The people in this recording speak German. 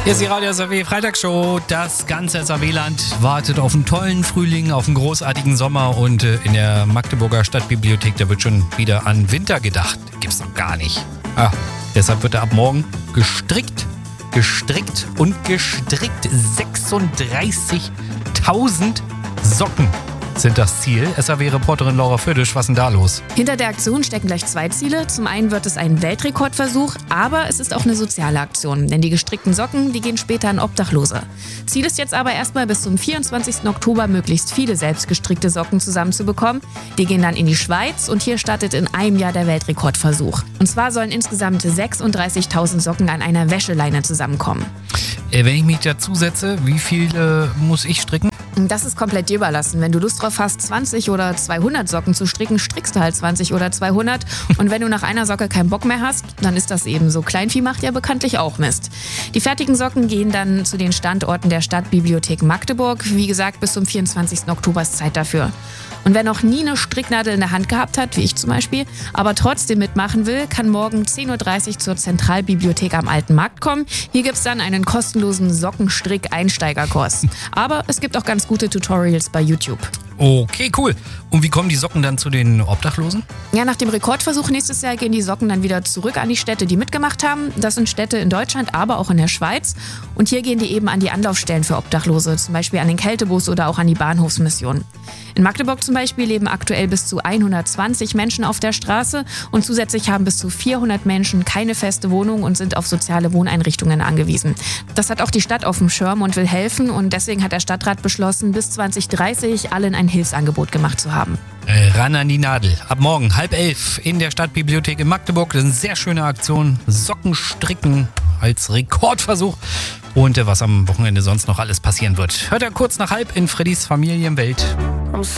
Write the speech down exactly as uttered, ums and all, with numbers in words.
Hier ist die Radio S R W Freitagsshow. Das ganze S R W-Land wartet auf einen tollen Frühling, auf einen großartigen Sommer. Und äh, in der Magdeburger Stadtbibliothek, da wird schon wieder an Winter gedacht. Gibt's noch gar nicht. Ah, deshalb wird er ab morgen gestrickt, gestrickt und gestrickt. sechsunddreißigtausend Socken sind das Ziel. S R W-Reporterin Laura Födisch, was ist denn da los? Hinter der Aktion stecken gleich zwei Ziele. Zum einen wird es ein Weltrekordversuch, aber es ist auch eine soziale Aktion. Denn die gestrickten Socken, die gehen später an Obdachlose. Ziel ist jetzt aber erstmal bis zum vierundzwanzigsten Oktober möglichst viele selbstgestrickte Socken zusammenzubekommen. Die gehen dann in die Schweiz und hier startet in einem Jahr der Weltrekordversuch. Und zwar sollen insgesamt sechsunddreißigtausend Socken an einer Wäscheleine zusammenkommen. Äh, wenn ich mich dazu setze, wie viel äh, muss ich stricken? Das ist komplett dir überlassen. Wenn du Lust drauf hast, zwanzig oder zweihundert Socken zu stricken, strickst du halt zwanzig oder zweihundert. Und wenn du nach einer Socke keinen Bock mehr hast, dann ist das eben so. Kleinvieh macht ja bekanntlich auch Mist. Die fertigen Socken gehen dann zu den Standorten der Stadtbibliothek Magdeburg. Wie gesagt, bis zum vierundzwanzigsten Oktober ist Zeit dafür. Und wer noch nie eine Stricknadel in der Hand gehabt hat, wie ich zum Beispiel, aber trotzdem mitmachen will, kann morgen zehn Uhr dreißig zur Zentralbibliothek am Alten Markt kommen. Hier gibt es dann einen kostenlosen Sockenstrick-Einsteigerkurs. Aber es gibt auch ganz gute Tutorials bei YouTube. Okay, cool. Und wie kommen die Socken dann zu den Obdachlosen? Ja, nach dem Rekordversuch nächstes Jahr gehen die Socken dann wieder zurück an die Städte, die mitgemacht haben. Das sind Städte in Deutschland, aber auch in der Schweiz. Und hier gehen die eben an die Anlaufstellen für Obdachlose, zum Beispiel an den Kältebus oder auch an die Bahnhofsmission. In Magdeburg zum Beispiel leben aktuell bis zu hundertzwanzig Menschen auf der Straße und zusätzlich haben bis zu vierhundert Menschen keine feste Wohnung und sind auf soziale Wohneinrichtungen angewiesen. Das hat auch die Stadt auf dem Schirm und will helfen und deswegen hat der Stadtrat beschlossen, bis zwanzig dreißig allen ein Hilfsangebot gemacht zu haben. Äh, ran an die Nadel. Ab morgen halb elf in der Stadtbibliothek in Magdeburg. Das ist eine sehr schöne Aktion. Socken stricken als Rekordversuch. Und äh, was am Wochenende sonst noch alles passieren wird. Hört er kurz nach halb in Freddys Familienwelt.